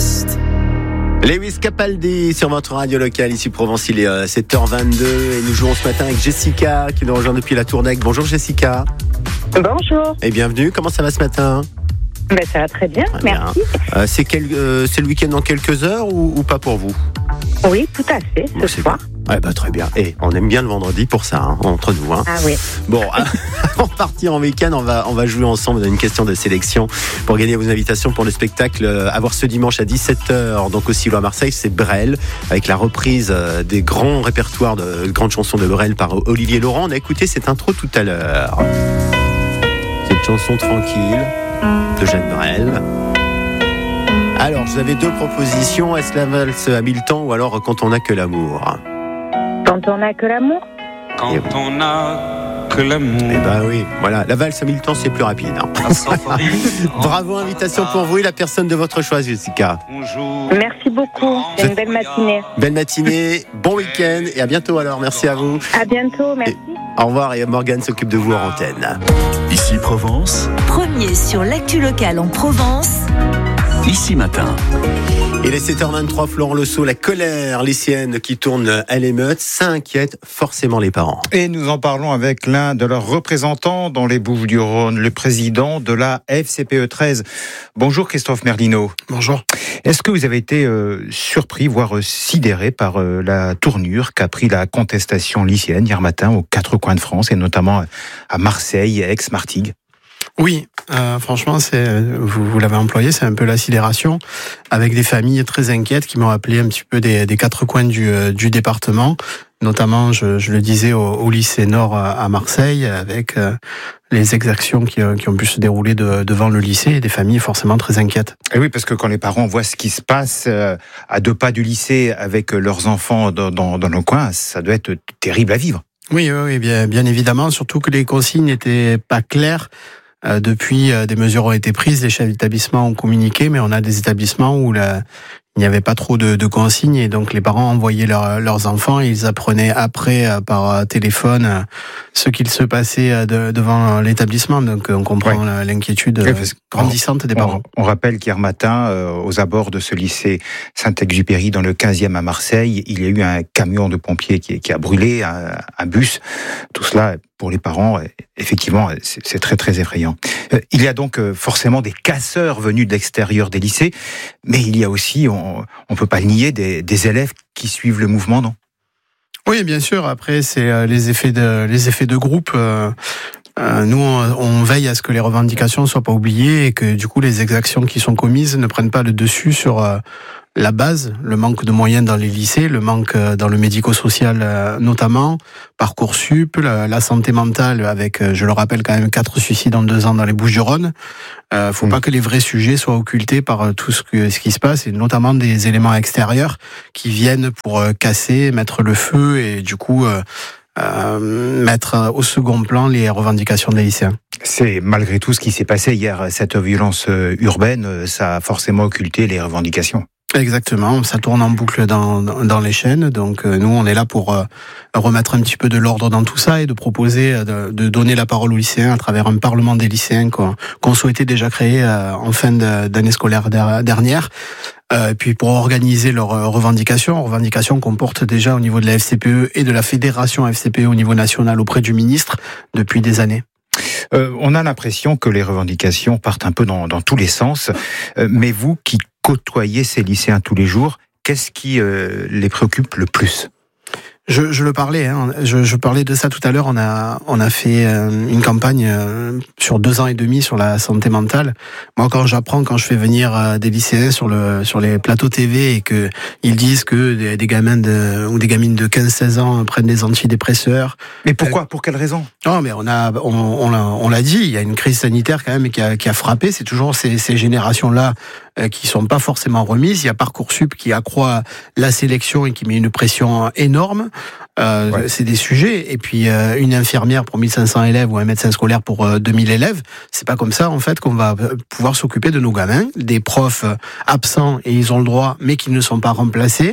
Est. Lewis Capaldi sur votre radio locale, ici Provence, il est 7h22 et nous jouons ce matin avec Jessica qui nous rejoint depuis la Tournec. Bonjour Jessica. Bonjour. Et bienvenue, comment ça va ce matin ? Ça va très bien, merci. C'est le week-end dans quelques heures ou pas pour vous ? Oui, tout à fait, ce soir. Ouais, très bien. Et on aime bien le vendredi pour ça, entre nous. Ah oui. Bon, avant de partir en week-end, on va jouer ensemble dans une question de sélection pour gagner vos invitations pour le spectacle à voir ce dimanche à 17h. Donc au Silo à Marseille, c'est Brel, avec la reprise des grands répertoires de grandes chansons de Brel par Olivier Laurent. On a écouté cette intro tout à l'heure. Cette chanson tranquille de Jacques Brel. Alors, vous avez deux propositions. Est-ce la valse à 1000 temps ou alors quand on n'a que l'amour ? Quand on n'a que l'amour ? Quand on n'a que l'amour. Eh ben oui, voilà, la valse à 1000 temps c'est plus rapide. Bravo, invitation pour vous et la personne de votre choix, Jessica. Merci beaucoup, c'est une belle matinée. Belle matinée, bon week-end et à bientôt alors, merci à vous. À bientôt, merci. Au revoir et Morgane s'occupe de vous en antenne. Ici Provence. Premier sur l'actu locale en Provence. Ici Matin. Il est 7h23, Florent Lesso, la colère lycéenne qui tourne à l'émeute, ça inquiète forcément les parents. Et nous en parlons avec l'un de leurs représentants dans les Bouches-du-Rhône, le président de la FCPE 13. Bonjour Christophe Merlino. Bonjour. Est-ce que vous avez été surpris, voire sidéré par la tournure qu'a pris la contestation lycéenne hier matin aux quatre coins de France et notamment à Marseille, Aix-Martigues ? Oui, franchement, vous l'avez employé, c'est un peu la sidération, avec des familles très inquiètes qui m'ont appelé un petit peu des quatre coins du département, notamment, je le disais, au lycée Nord à Marseille, avec les exactions qui ont pu se dérouler devant le lycée, et des familles forcément très inquiètes. Et oui, parce que quand les parents voient ce qui se passe à 2 pas du lycée avec leurs enfants dans le coin, ça doit être terrible à vivre. Oui, bien évidemment, surtout que les consignes n'étaient pas claires. Depuis, des mesures ont été prises, les chefs d'établissement ont communiqué, mais on a des établissements où il n'y avait pas trop de consignes et donc les parents envoyaient leurs enfants et ils apprenaient après par téléphone ce qu'il se passait devant l'établissement. Donc on comprend l'inquiétude grandissante des parents. On rappelle qu'hier matin, aux abords de ce lycée Saint-Exupéry dans le 15e à Marseille, il y a eu un camion de pompiers qui a brûlé, un bus. Tout cela, pour les parents, effectivement, c'est très très effrayant. Il y a donc forcément des casseurs venus de l'extérieur des lycées, mais il y a aussi, on peut pas le nier, des élèves qui suivent le mouvement, non ? Oui, bien sûr. Après, c'est les effets de groupe. Nous, on veille à ce que les revendications ne soient pas oubliées et que du coup, les exactions qui sont commises ne prennent pas le dessus sur la base, le manque de moyens dans les lycées, le manque dans le médico-social notamment, Parcoursup, la santé mentale avec, je le rappelle quand même, 4 suicides en 2 ans dans les Bouches-du-Rhône. Faut pas que les vrais sujets soient occultés par tout ce qui se passe et notamment des éléments extérieurs qui viennent pour casser, mettre le feu et du coup mettre au second plan les revendications des lycéens. C'est malgré tout ce qui s'est passé hier, cette violence urbaine, ça a forcément occulté les revendications. Exactement, ça tourne en boucle dans les chaînes, donc nous on est là pour remettre un petit peu de l'ordre dans tout ça et de proposer de donner la parole aux lycéens à travers un parlement des lycéens qu'on souhaitait déjà créer en fin d'année scolaire dernière. Puis pour organiser leurs revendications qu'on porte déjà au niveau de la FCPE et de la fédération FCPE au niveau national auprès du ministre depuis des années. On a l'impression que les revendications partent un peu dans tous les sens, mais vous qui côtoyez ces lycéens tous les jours, qu'est-ce qui les préoccupe le plus ? Je le parlais, je parlais de ça tout à l'heure. On a fait une campagne sur 2 ans et demi sur la santé mentale. Moi, quand je fais venir des lycéens sur les plateaux TV et que ils disent que des gamins ou des gamines de 15-16 ans prennent des antidépresseurs. Mais pourquoi ? Pour quelle raison ? Non, mais on l'a dit. Il y a une crise sanitaire quand même qui a frappé. C'est toujours ces générations-là qui sont pas forcément remises. Il y a Parcoursup qui accroît la sélection et qui met une pression énorme. C'est des sujets. Et puis une infirmière pour 1500 élèves ou un médecin scolaire pour 2000 élèves, c'est pas comme ça en fait qu'on va pouvoir s'occuper de nos gamins. Des profs absents et ils ont le droit, mais qui ne sont pas remplacés.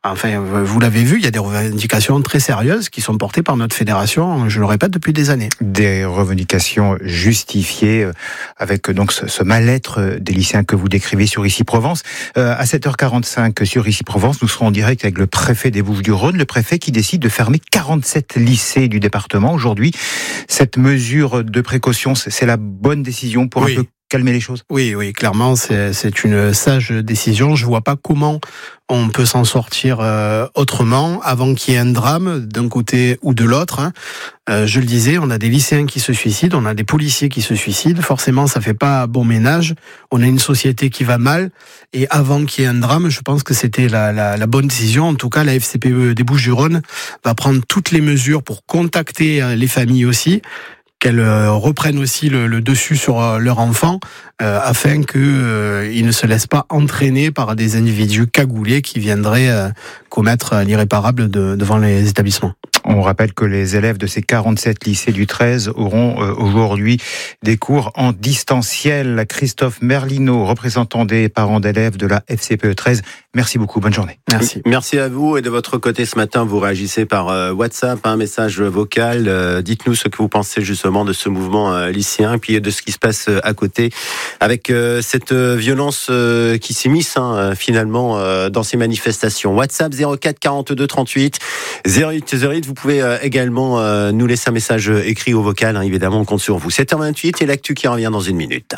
Enfin, vous l'avez vu, il y a des revendications très sérieuses qui sont portées par notre fédération, je le répète, depuis des années. Des revendications justifiées avec donc ce mal-être des lycéens que vous décrivez sur Ici Provence. À 7h45 sur Ici Provence, nous serons en direct avec le préfet des Bouches-du-Rhône, le préfet qui décide de fermer 47 lycées du département aujourd'hui. Cette mesure de précaution, c'est la bonne décision pour un peu calmer les choses? Oui, clairement, c'est une sage décision. Je vois pas comment on peut s'en sortir autrement avant qu'il y ait un drame d'un côté ou de l'autre. Je le disais, on a des lycéens qui se suicident, on a des policiers qui se suicident. Forcément, ça fait pas bon ménage. On a une société qui va mal. Et avant qu'il y ait un drame, je pense que c'était la bonne décision. En tout cas, la FCPE des Bouches-du-Rhône va prendre toutes les mesures pour contacter les familles aussi, qu'elles reprennent aussi le dessus sur leur enfant, afin qu'ils ne se laissent pas entraîner par des individus cagoulés qui viendraient commettre l'irréparable devant les établissements. On rappelle que les élèves de ces 47 lycées du 13 auront aujourd'hui des cours en distanciel. Christophe Merlino, représentant des parents d'élèves de la FCPE 13, merci beaucoup, bonne journée. Merci à vous. Et de votre côté, ce matin, vous réagissez par WhatsApp, un message vocal. Dites-nous ce que vous pensez justement de ce mouvement lycéen, puis de ce qui se passe à côté, avec cette violence qui s'immisce finalement dans ces manifestations. WhatsApp 04 42 38 08 08. Vous pouvez également nous laisser un message écrit ou vocal, évidemment, on compte sur vous. 7h28 et l'actu qui revient dans une minute.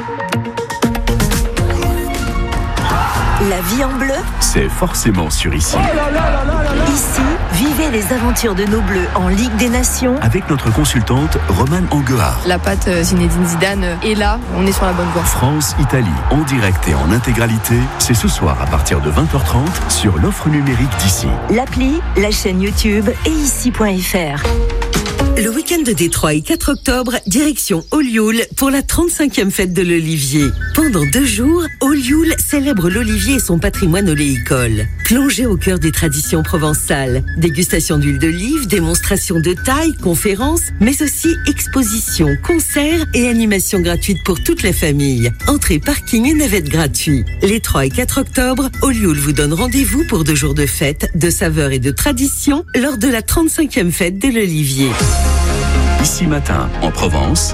La vie en bleu, c'est forcément sur Ici. Ici, vivez les aventures de nos Bleus en Ligue des Nations. Avec notre consultante Romane Anguard. La patte Zinedine Zidane est là, on est sur la bonne voie. France-Italie, en direct et en intégralité, c'est ce soir à partir de 20h30 sur l'offre numérique d'Ici. L'appli, la chaîne YouTube et ici.fr. Le week-end de Détroit et 4 octobre, direction Olioul pour la 35e fête de l'Olivier. Pendant 2 jours, Olioul célèbre l'Olivier et son patrimoine oléicole. Plongez au cœur des traditions provençales. Dégustation d'huile d'olive, démonstration de taille, conférences, mais aussi expositions, concerts et animations gratuites pour toute la famille. Entrée, parking et navette gratuits. Les 3 et 4 octobre, Olioul vous donne rendez-vous pour 2 jours de fête, de saveurs et de traditions lors de la 35e fête de l'Olivier. Ici matin, en Provence,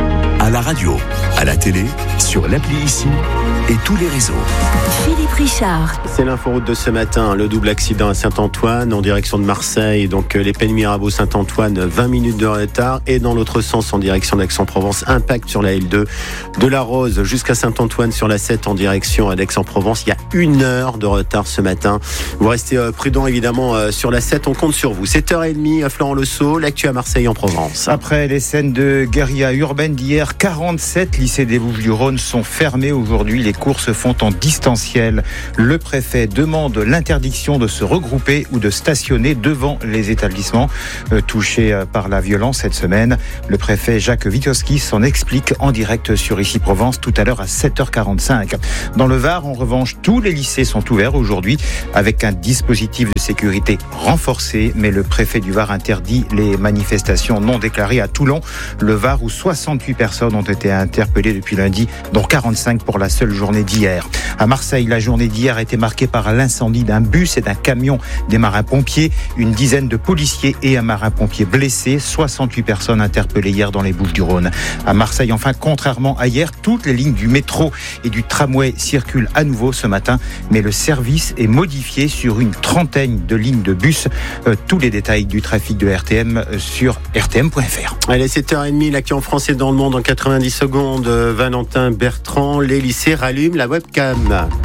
à la radio, à la télé, sur l'appli Ici et tous les réseaux. Philippe Richard. C'est l'inforoute de ce matin, le double accident à Saint-Antoine en direction de Marseille, donc les Pennes Mirabeau Saint-Antoine, 20 minutes de retard, et dans l'autre sens en direction d'Aix-en-Provence, impact sur la L2 de la Rose jusqu'à Saint-Antoine sur la 7 en direction d'Aix-en-Provence. Il y a 1 heure de retard ce matin. Vous restez prudents évidemment sur la 7, on compte sur vous. 7h30 à Florent Lesault, l'actu à Marseille en Provence. Après les scènes de guérilla urbaine d'hier, 47 lycées des Bouches-du-Rhône sont fermés aujourd'hui. Les cours se font en distanciel. Le préfet demande l'interdiction de se regrouper ou de stationner devant les établissements touchés par la violence cette semaine. Le préfet Jacques Witowski s'en explique en direct sur Ici Provence tout à l'heure à 7h45. Dans le Var, en revanche, tous les lycées sont ouverts aujourd'hui avec un dispositif de sécurité renforcé, mais le préfet du Var interdit les manifestations non déclarées à Toulon, le Var, où 68 personnes ont été interpellées depuis lundi, dont 45 pour la seule journée d'hier. À Marseille, la journée d'hier a été marquée par l'incendie d'un bus et d'un camion des marins-pompiers. Une dizaine de policiers et un marin-pompier blessés. 68 personnes interpellées hier dans les Bouches-du-Rhône. À Marseille, enfin, contrairement à hier, toutes les lignes du métro et du tramway circulent à nouveau ce matin, mais le service est modifié sur une trentaine de lignes de bus. Tous les détails du trafic de RTM sur rtm.fr. Allez, 7h30, l'actu en France et dans le monde en 90 secondes. Valentin Bertrand, les lycées rallument la webcam.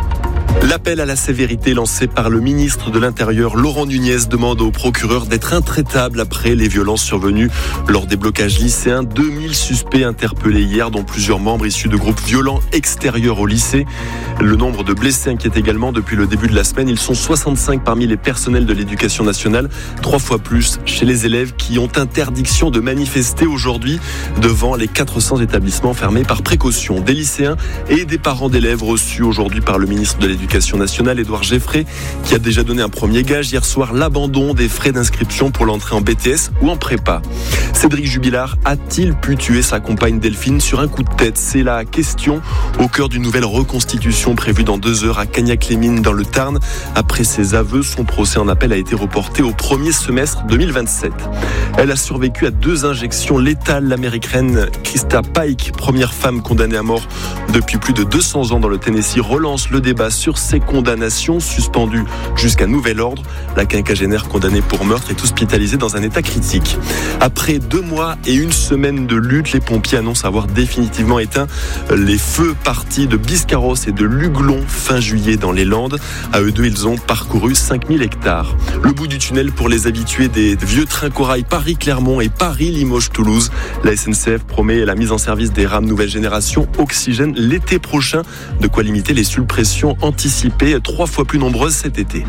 L'appel à la sévérité lancé par le ministre de l'Intérieur, Laurent Nunez, demande au procureur d'être intraitable après les violences survenues lors des blocages lycéens. 2000 suspects interpellés hier, dont plusieurs membres issus de groupes violents extérieurs au lycée. Le nombre de blessés inquiète également depuis le début de la semaine. Ils sont 65 parmi les personnels de l'éducation nationale, 3 fois plus chez les élèves qui ont interdiction de manifester aujourd'hui devant les 400 établissements fermés par précaution. Des lycéens et des parents d'élèves reçus aujourd'hui par le ministre de l'Éducation l'Éducation nationale, Édouard Geffray, qui a déjà donné un premier gage hier soir, l'abandon des frais d'inscription pour l'entrée en BTS ou en prépa. Cédric Jubilard a-t-il pu tuer sa compagne Delphine sur un coup de tête? C'est la question au cœur d'une nouvelle reconstitution prévue dans 2 heures à Cagnac-les-Mines dans le Tarn. Après ses aveux, son procès en appel a été reporté au premier semestre 2027. Elle a survécu à 2 injections létales. L'américaine Krista Pike, première femme condamnée à mort depuis plus de 200 ans dans le Tennessee, relance le débat sur ses condamnations suspendues jusqu'à nouvel ordre. La quinquagénaire condamnée pour meurtre est hospitalisée dans un état critique. Après 2 mois et 1 semaine de lutte, les pompiers annoncent avoir définitivement éteint les feux partis de Biscarrosse et de Luglon fin juillet dans les Landes. À eux deux, ils ont parcouru 5000 hectares. Le bout du tunnel pour les habitués des vieux trains corail Paris-Clermont et Paris-Limoges-Toulouse. La SNCF promet la mise en service des rames nouvelle génération Oxygène l'été prochain. De quoi limiter les suppressions anticipées 3 fois plus nombreuses cet été.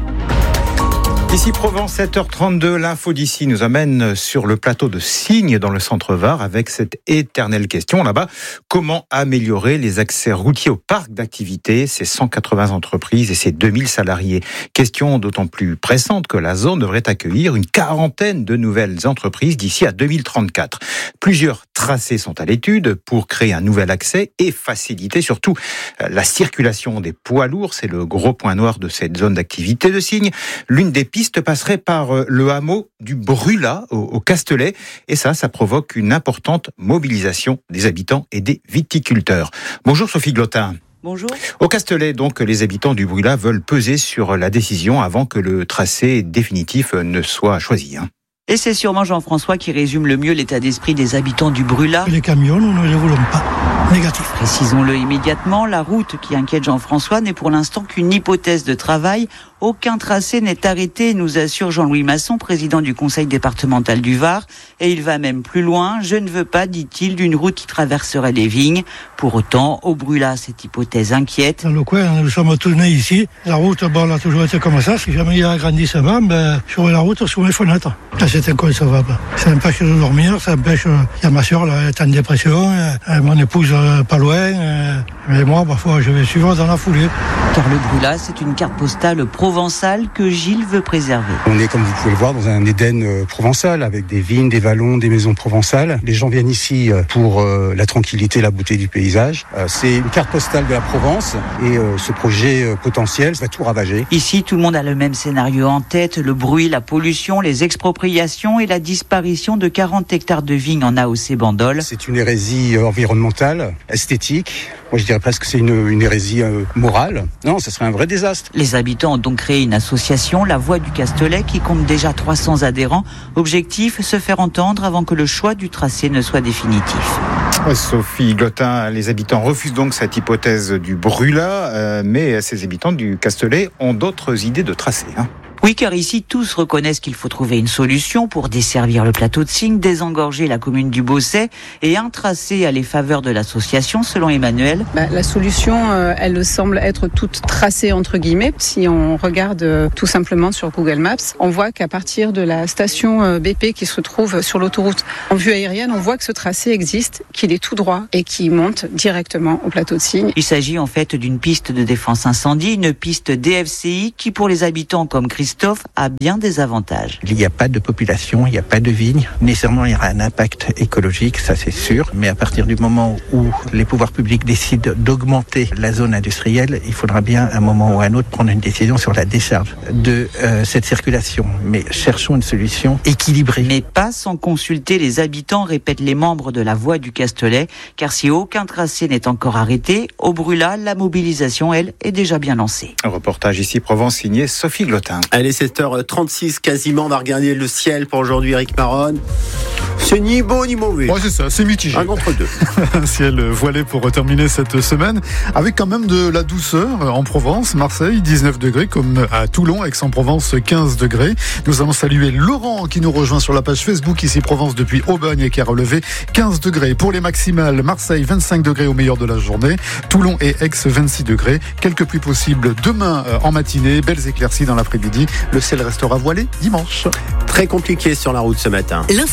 Ici Provence, 7h32, l'info d'ici nous amène sur le plateau de Signes dans le centre Var avec cette éternelle question là-bas. Comment améliorer les accès routiers au parc d'activités, ces 180 entreprises et ces 2000 salariés? Question d'autant plus pressante que la zone devrait accueillir une 40aine de nouvelles entreprises d'ici à 2034. Plusieurs tracés sont à l'étude pour créer un nouvel accès et faciliter surtout la circulation des poids lourds. C'est le gros point noir de cette zone d'activité de Signes. L'une des pistes passerait par le hameau du Brûlat au Castelet et ça provoque une importante mobilisation des habitants et des viticulteurs. Bonjour Sophie Glotin. Bonjour. Au Castelet, donc, les habitants du Brûlat veulent peser sur la décision avant que le tracé définitif ne soit choisi. Et c'est sûrement Jean-François qui résume le mieux l'état d'esprit des habitants du Brûlat. Les camions, nous ne les voulons pas. Négatif. Précisons-le immédiatement, la route qui inquiète Jean-François n'est pour l'instant qu'une hypothèse de travail. Aucun tracé n'est arrêté, nous assure Jean-Louis Masson, président du conseil départemental du Var. Et il va même plus loin. Je ne veux pas, dit-il, d'une route qui traverserait les vignes. Pour autant, au Brûlat, cette hypothèse inquiète. Dans le coin, nous sommes tous nés ici. La route, elle a toujours été comme ça. Si jamais il y a un agrandissement, sur la route, sur les fenêtres. Ça, c'est inconcevable. Ça empêche de dormir, ça empêche... Il y a ma soeur, elle est en dépression, mon épouse pas loin. Mais moi, parfois, je vais suivre dans la foulée. Car le Brûlat, c'est une carte postale provençale que Gilles veut préserver. On est, comme vous pouvez le voir, dans un Éden provençal, avec des vignes, des vallons, des maisons provençales. Les gens viennent ici pour la tranquillité, la beauté du paysage. C'est une carte postale de la Provence et ce projet potentiel va tout ravager. Ici, tout le monde a le même scénario en tête. Le bruit, la pollution, les expropriations et la disparition de 40 hectares de vignes en AOC Bandol. C'est une hérésie environnementale, esthétique. Moi, je dirais presque que c'est une hérésie morale. Non, ce serait un vrai désastre. Les habitants ont donc créé une association, la Voix du Castelet, qui compte déjà 300 adhérents. Objectif, se faire entendre avant que le choix du tracé ne soit définitif. Sophie Glotin, les habitants refusent donc cette hypothèse du Brûlat, mais ces habitants du Castelet ont d'autres idées de tracé. Oui, car ici, tous reconnaissent qu'il faut trouver une solution pour desservir le plateau de Signes, désengorger la commune du Beausset et un tracé à les faveurs de l'association, selon Emmanuel. La solution, elle semble être toute tracée, entre guillemets. Si on regarde tout simplement sur Google Maps, on voit qu'à partir de la station BP qui se trouve sur l'autoroute, en vue aérienne, on voit que ce tracé existe, qu'il est tout droit et qu'il monte directement au plateau de Signes. Il s'agit en fait d'une piste de défense incendie, une piste DFCI qui, pour les habitants comme Christophe, a bien des avantages. Il n'y a pas de population, il n'y a pas de vignes. Nécessairement, il y aura un impact écologique, ça c'est sûr. Mais à partir du moment où les pouvoirs publics décident d'augmenter la zone industrielle, il faudra bien, à un moment ou à un autre, prendre une décision sur la décharge de cette circulation. Mais cherchons une solution équilibrée. Mais pas sans consulter les habitants, répètent les membres de la Voix du Castelet. Car si aucun tracé n'est encore arrêté, au Brûlat, la mobilisation, elle, est déjà bien lancée. Un reportage ici Provence signé Sophie Glotin. Allez, 7h36 quasiment, on va regarder le ciel pour aujourd'hui, Eric Maron. C'est ni beau ni mauvais. Ouais, c'est ça, c'est mitigé. Un contre deux. Un ciel voilé pour terminer cette semaine, avec quand même de la douceur en Provence, Marseille, 19 degrés, comme à Toulon, Aix-en-Provence, 15 degrés. Nous allons saluer Laurent qui nous rejoint sur la page Facebook, ici Provence depuis Aubagne et qui a relevé 15 degrés. Pour les maximales, Marseille, 25 degrés au meilleur de la journée. Toulon et Aix, 26 degrés. Quelques pluies possibles demain en matinée, belles éclaircies dans l'après-midi. Le ciel restera voilé dimanche. Très compliqué sur la route ce matin. L'infotrafic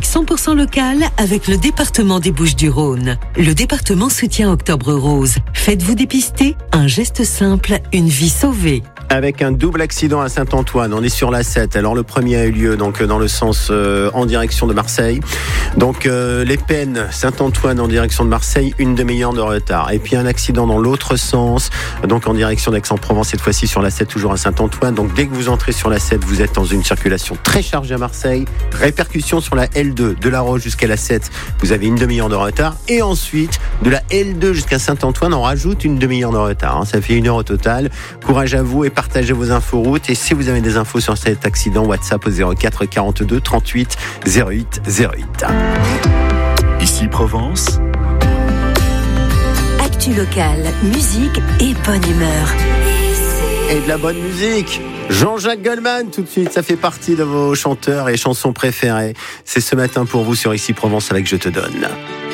diagnostic 100% local avec le département des Bouches-du-Rhône. Le département soutient Octobre Rose. Faites-vous dépister, un geste simple, une vie sauvée. Avec un double accident à Saint-Antoine, on est sur la 7. Alors le premier a eu lieu donc dans le sens en direction de Marseille. Donc les Pennes, Saint-Antoine en direction de Marseille, une demi-heure de retard. Et puis un accident dans l'autre sens, donc en direction d'Aix-en-Provence, cette fois-ci sur la 7, toujours à Saint-Antoine. Donc dès que vous entrez sur la 7, vous êtes dans une circulation très chargée à Marseille. Répercussion sur la L2 de La Roche jusqu'à la 7, vous avez une demi-heure de retard. Et ensuite, de la L2 jusqu'à Saint-Antoine, on rajoute une demi-heure de retard. Ça fait 1 heure au total. Courage à vous et partagez vos infos routes. Et si vous avez des infos sur cet accident, WhatsApp au 04 42 38 08 08. Ici Provence. Actu locale, musique et bonne humeur. Et de la bonne musique. Jean-Jacques Goldman, tout de suite, ça fait partie de vos chanteurs et chansons préférées. C'est ce matin pour vous sur Ici Provence avec Je te donne.